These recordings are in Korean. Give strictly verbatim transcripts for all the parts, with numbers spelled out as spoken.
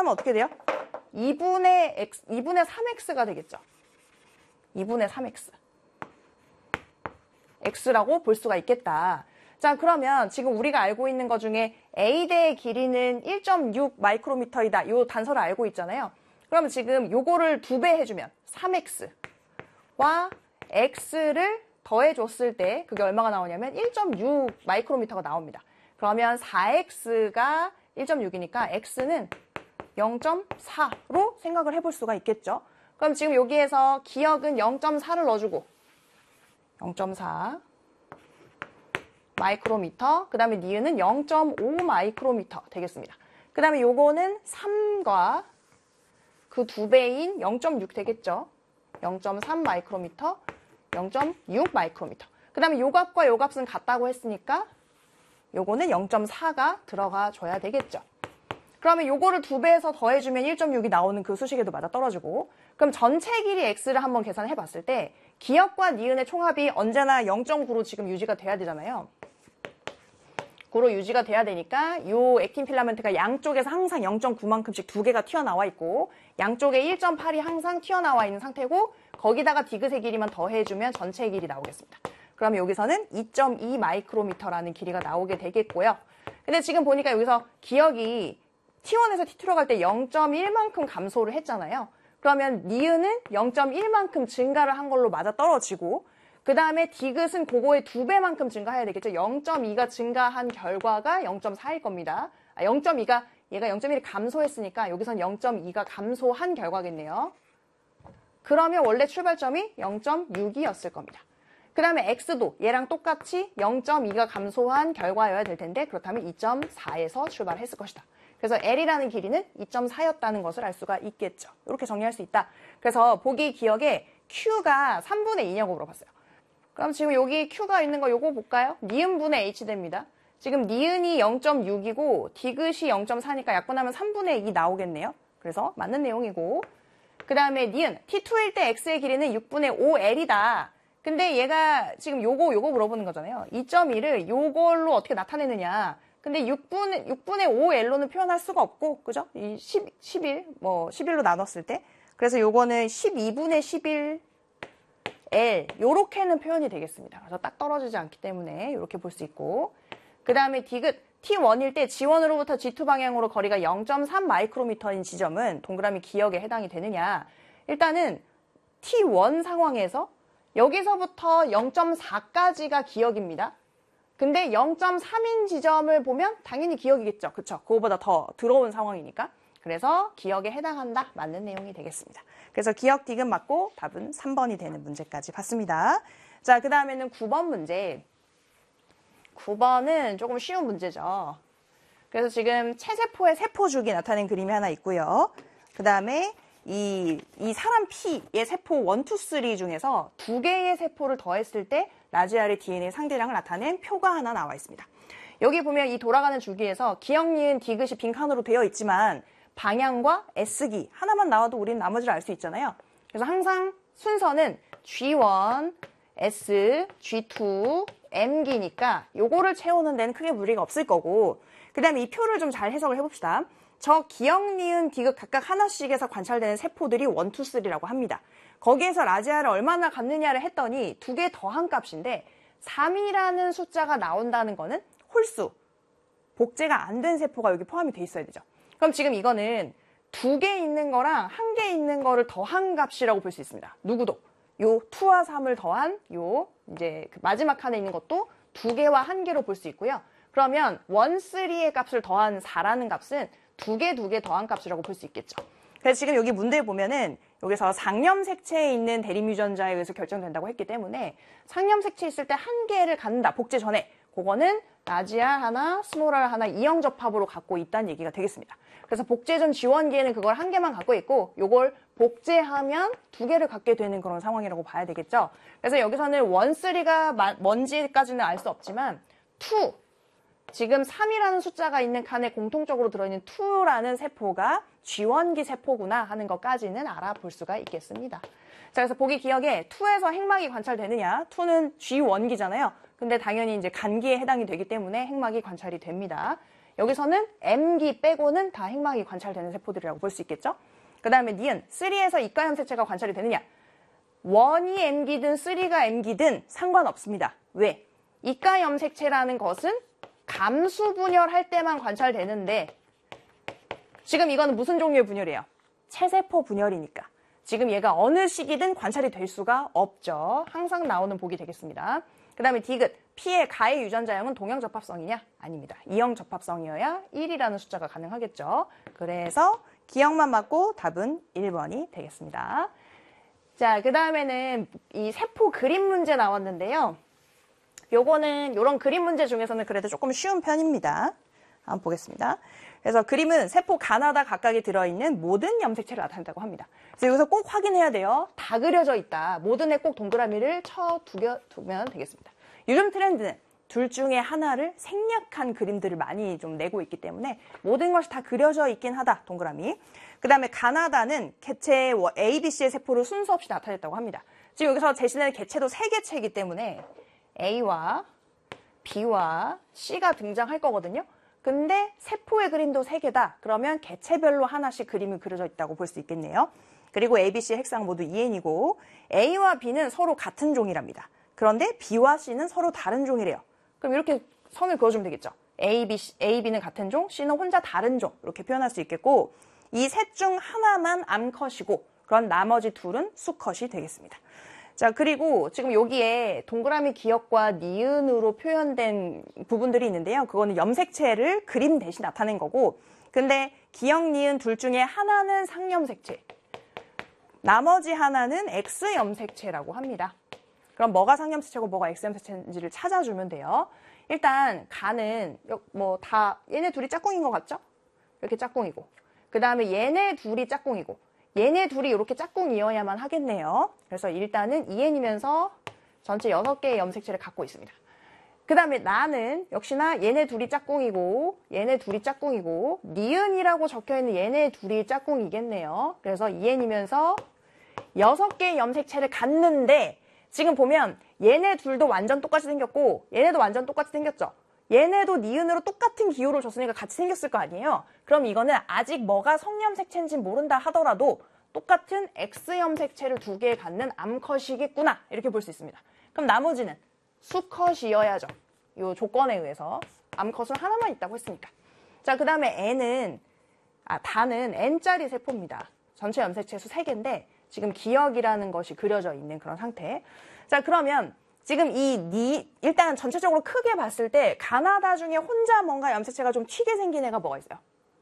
하면 어떻게 돼요? 이분의 x, 이분의 삼 엑스가 되겠죠. 이분의 삼 엑스. x라고 볼 수가 있겠다. 자, 그러면 지금 우리가 알고 있는 것 중에 A대의 길이는 일 점 육 마이크로미터이다. 이 단서를 알고 있잖아요. 그러면 지금 요거를 두 배 해주면 삼 엑스와 x를 더해줬을 때 그게 얼마가 나오냐면 일 점 육 마이크로미터가 나옵니다. 그러면 사 엑스가 일 점 육이니까 x는 영 점 사로 생각을 해볼 수가 있겠죠. 그럼 지금 여기에서 기억은 영 점 사를 넣어주고 영 점 사 마이크로미터, 그 다음에 니은은 영 점 오 마이크로미터 되겠습니다. 그 다음에 요거는 삼과 그 두 배인 영 점 육 되겠죠. 영 점 삼 마이크로미터, 영 점 육 마이크로미터. 그 다음에 요 값과 요 값은 같다고 했으니까 요거는 영 점 사가 들어가 줘야 되겠죠. 그러면 요거를 두 배해서 더해주면 일 점 육이 나오는 그 수식에도 맞아 떨어지고, 그럼 전체 길이 x를 한번 계산해 봤을 때 기억과 니은의 총합이 언제나 영 점 구로 지금 유지가 돼야 되잖아요. 구로 유지가 돼야 되니까 요 액틴 필라멘트가 양쪽에서 항상 영 점 구만큼씩 두 개가 튀어나와 있고 양쪽에 일 점 팔이 항상 튀어나와 있는 상태고 거기다가 디귿의 길이만 더해주면 전체 길이 나오겠습니다. 그러면 여기서는 이 점 이 마이크로미터라는 길이가 나오게 되겠고요. 근데 지금 보니까 여기서 기억이 티 원에서 티 투로 갈 때 영 점 일만큼 감소를 했잖아요. 그러면 니은은 영 점 일만큼 증가를 한 걸로 맞아 떨어지고 그 다음에 디귿은 그거의 두 배만큼 증가해야 되겠죠. 영 점 이가 증가한 결과가 영 점 사일 겁니다. 아, 영 점 이가 얘가 영 점 일이 감소했으니까 여기선 영 점 이가 감소한 결과겠네요. 그러면 원래 출발점이 영 점 육이었을 겁니다. 그 다음에 x도 얘랑 똑같이 영 점 이가 감소한 결과여야 될 텐데 그렇다면 이 점 사에서 출발했을 것이다. 그래서 L이라는 길이는 이 점 사였다는 것을 알 수가 있겠죠. 이렇게 정리할 수 있다. 그래서 보기 기억에 Q가 삼분의 이냐고 물어봤어요. 그럼 지금 여기 Q가 있는 거 요거 볼까요? 니은분의 H 됩니다. 지금 니은이 영 점 육이고 디귿이 영 점 사니까 약분하면 삼분의 이 나오겠네요. 그래서 맞는 내용이고 그 다음에 니은 티 투일 때 X의 길이는 육분의 오 엘이다. 근데 얘가 지금 요거 요거 물어보는 거잖아요. 이 점 이를 요걸로 어떻게 나타내느냐. 근데 육분의, 육분의 오 엘로는 표현할 수가 없고, 그죠? 이 십, 십일, 뭐, 십일로 나눴을 때. 그래서 요거는 십이분의 십일 엘, 요렇게는 표현이 되겠습니다. 그래서 딱 떨어지지 않기 때문에 요렇게 볼 수 있고. 그 다음에 디귿, 티 원일 때 지 원으로부터 지 투 방향으로 거리가 영 점 삼 마이크로미터인 지점은 동그라미 기억에 해당이 되느냐. 일단은 티 원 상황에서 여기서부터 영 점 사까지가 기억입니다. 근데 영 점 삼인 지점을 보면 당연히 기억이겠죠. 그쵸? 그거보다 더 들어온 상황이니까. 그래서 기억에 해당한다. 맞는 내용이 되겠습니다. 그래서 기억 디귿 맞고 답은 삼 번이 되는 문제까지 봤습니다. 자, 그 다음에는 구 번 문제. 구 번은 조금 쉬운 문제죠. 그래서 지금 체세포의 세포주기 나타낸 그림이 하나 있고요. 그 다음에 이, 이 사람 P의 세포 일, 이, 삼 중에서 두 개의 세포를 더했을 때 라지알의 디엔에이 상대량을 나타낸 표가 하나 나와 있습니다. 여기 보면 이 돌아가는 주기에서 기억, 니은, 디귿이 빈칸으로 되어 있지만 방향과 S기 하나만 나와도 우리는 나머지를 알 수 있잖아요. 그래서 항상 순서는 지 원, S, 지 투, M기니까 요거를 채우는 데는 크게 무리가 없을 거고 그 다음에 이 표를 좀 잘 해석을 해봅시다. 저 기억, 니은, 디귿 각각 하나씩에서 관찰되는 세포들이 일, 이, 삼이라고 합니다. 거기에서 라지알을 얼마나 갖느냐를 했더니 두 개 더한 값인데 삼이라는 숫자가 나온다는 거는 홀수, 복제가 안 된 세포가 여기 포함이 돼 있어야 되죠. 그럼 지금 이거는 두 개 있는 거랑 한 개 있는 거를 더한 값이라고 볼 수 있습니다. 누구도. 요 이와 삼을 더한 요 이제 그 마지막 칸에 있는 것도 두 개와 한 개로 볼 수 있고요. 그러면 일, 삼의 값을 더한 사라는 값은 두 개, 두 개 더한 값이라고 볼 수 있겠죠. 그래서 지금 여기 문제에 보면은 여기서 상념 색채에 있는 대립 유전자에 의해서 결정된다고 했기 때문에 상념 색채 있을 때 한 개를 갖는다. 복제 전에. 그거는 라지알 하나, 스몰알 하나 이형 접합으로 갖고 있다는 얘기가 되겠습니다. 그래서 복제 전 지원기에는 그걸 한 개만 갖고 있고 요걸 복제하면 두 개를 갖게 되는 그런 상황이라고 봐야 되겠죠. 그래서 여기서는 일, 삼가 뭔지까지는 알 수 없지만 이, 지금 삼이라는 숫자가 있는 칸에 공통적으로 들어있는 이라는 세포가 지원기 세포구나 하는 것까지는 알아볼 수가 있겠습니다. 자, 그래서 보기 기억에 이에서 핵막이 관찰되느냐? 이는 지원기잖아요. 근데 당연히 이제 간기에 해당이 되기 때문에 핵막이 관찰이 됩니다. 여기서는 M기 빼고는 다 핵막이 관찰되는 세포들이라고 볼 수 있겠죠? 그 다음에 니은, 삼에서 이가 염색체가 관찰이 되느냐? 일이 M기든 삼가 M기든 상관없습니다. 왜? 이가 염색체라는 것은 감수 분열할 때만 관찰되는데 지금 이거는 무슨 종류의 분열이에요? 체세포 분열이니까. 지금 얘가 어느 시기든 관찰이 될 수가 없죠. 항상 나오는 복이 되겠습니다. 그 다음에 디귿, P의 가의 유전자형은 동형 접합성이냐? 아닙니다. 이형 접합성이어야 일이라는 숫자가 가능하겠죠. 그래서 기형만 맞고 답은 일 번이 되겠습니다. 자, 그 다음에는 이 세포 그림 문제 나왔는데요. 요거는 이런 그림 문제 중에서는 그래도 조금 쉬운 편입니다. 한번 보겠습니다. 그래서 그림은 세포 가나다 각각에 들어있는 모든 염색체를 나타낸다고 합니다. 그래서 여기서 꼭 확인해야 돼요. 다 그려져 있다. 모든 애 꼭 동그라미를 쳐두면 되겠습니다. 요즘 트렌드는 둘 중에 하나를 생략한 그림들을 많이 좀 내고 있기 때문에 모든 것이 다 그려져 있긴 하다. 동그라미. 그 다음에 가나다는 개체 A, B, C의 세포를 순서 없이 나타냈다고 합니다. 지금 여기서 제시되는 개체도 세 개체이기 때문에 A와 B와 C가 등장할 거거든요. 근데 세포의 그림도 세 개다. 그러면 개체별로 하나씩 그림이 그려져 있다고 볼 수 있겠네요. 그리고 A, B, C 핵상 모두 이엔이고 A와 B는 서로 같은 종이랍니다. 그런데 B와 C는 서로 다른 종이래요. 그럼 이렇게 선을 그어주면 되겠죠. A, B, A, B는 같은 종, C는 혼자 다른 종 이렇게 표현할 수 있겠고 이 셋 중 하나만 암컷이고 그런 나머지 둘은 수컷이 되겠습니다. 자, 그리고 지금 여기에 동그라미 기역과 니은으로 표현된 부분들이 있는데요. 그거는 염색체를 그림 대신 나타낸 거고 근데 기역, 니은 둘 중에 하나는 상염색체, 나머지 하나는 X염색체라고 합니다. 그럼 뭐가 상염색체고 뭐가 X염색체인지를 찾아주면 돼요. 일단 가는 뭐 다 얘네 둘이 짝꿍인 것 같죠? 이렇게 짝꿍이고 그 다음에 얘네 둘이 짝꿍이고 얘네 둘이 이렇게 짝꿍이어야만 하겠네요. 그래서 일단은 이엔이면서 전체 여섯 개의 염색체를 갖고 있습니다. 그 다음에 나는 역시나 얘네 둘이 짝꿍이고 얘네 둘이 짝꿍이고 니은이라고 적혀있는 얘네 둘이 짝꿍이겠네요. 그래서 이엔이면서 여섯 개의 염색체를 갖는데 지금 보면 얘네 둘도 완전 똑같이 생겼고 얘네도 완전 똑같이 생겼죠. 얘네도 니은으로 똑같은 기호를 줬으니까 같이 생겼을 거 아니에요. 그럼 이거는 아직 뭐가 성염색체인지 모른다 하더라도 똑같은 X염색체를 두 개 갖는 암컷이겠구나 이렇게 볼 수 있습니다. 그럼 나머지는 수컷이어야죠. 이 조건에 의해서 암컷은 하나만 있다고 했으니까. 자, 그 다음에 N은 아 다는 N짜리 세포입니다. 전체 염색체 수 세 개인데 지금 기역이라는 것이 그려져 있는 그런 상태. 자, 그러면 지금 이 니 일단 전체적으로 크게 봤을 때 가나다 중에 혼자 뭔가 염색체가 좀 튀게 생긴 애가 뭐가 있어요?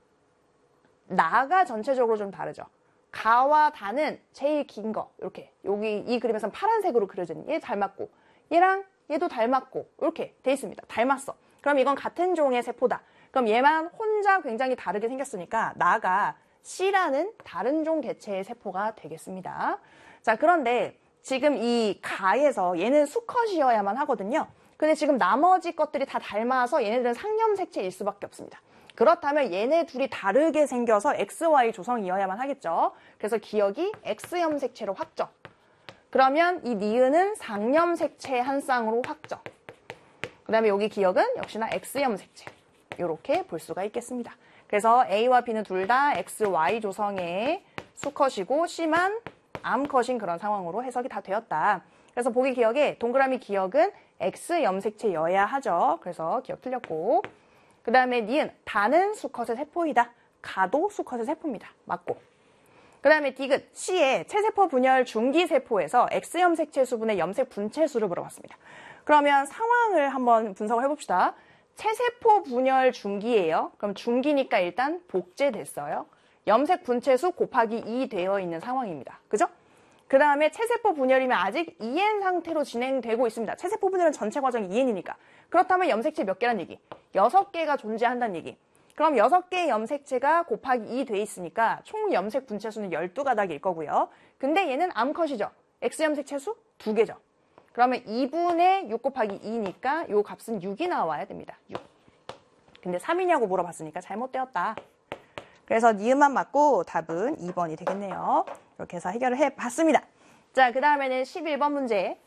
나가 전체적으로 좀 다르죠. 가와 다는 제일 긴 거 이렇게 여기 이 그림에서는 파란색으로 그려진 얘 닮았고 얘랑 얘도 닮았고 이렇게 돼 있습니다. 닮았어. 그럼 이건 같은 종의 세포다. 그럼 얘만 혼자 굉장히 다르게 생겼으니까 나가 C라는 다른 종 개체의 세포가 되겠습니다. 자, 그런데 지금 이 가에서 얘는 수컷이어야만 하거든요. 근데 지금 나머지 것들이 다 닮아서 얘네들은 상염색체일 수밖에 없습니다. 그렇다면 얘네 둘이 다르게 생겨서 엑스 와이 조성이어야만 하겠죠. 그래서 기역이 X염색체로 확정. 그러면 이 니은은 상염색체 한 쌍으로 확정. 그 다음에 여기 기역은 역시나 X염색체. 이렇게 볼 수가 있겠습니다. 그래서 A와 B는 둘 다 엑스 와이 조성의 수컷이고 C만 암컷인 그런 상황으로 해석이 다 되었다. 그래서 보기 기역에 동그라미 기역은 X염색체여야 하죠. 그래서 기역 틀렸고 그 다음에 니은 다는 수컷의 세포이다. 가도 수컷의 세포입니다. 맞고 그 다음에 디귿 C의 체세포 분열 중기세포에서 X염색체 수분의 염색 분체수를 물어봤습니다. 그러면 상황을 한번 분석을 해봅시다. 체세포 분열 중기예요. 그럼 중기니까 일단 복제됐어요. 염색 분체수 곱하기 이 되어 있는 상황입니다. 그죠? 그 다음에 체세포 분열이면 아직 이엔 상태로 진행되고 있습니다. 체세포 분열은 전체 과정이 이엔이니까. 그렇다면 염색체 몇 개란 얘기? 여섯 개가 존재한다는 얘기. 그럼 여섯 개의 염색체가 곱하기 이 돼 있으니까 총 염색 분체수는 열두 가닥일 거고요. 근데 얘는 암컷이죠. X염색체 수 두 개죠. 그러면 이분의 육 곱하기 이니까 요 값은 육이 나와야 됩니다. 육. 근데 삼이냐고 물어봤으니까 잘못되었다. 그래서 니은만 맞고 답은 이 번이 되겠네요. 이렇게 해서 해결을 해봤습니다. 자, 그 다음에는 십일 번 문제.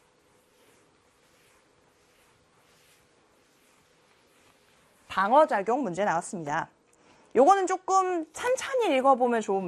방어작용 문제 나왔습니다. 요거는 조금 찬찬히 읽어보면 좋은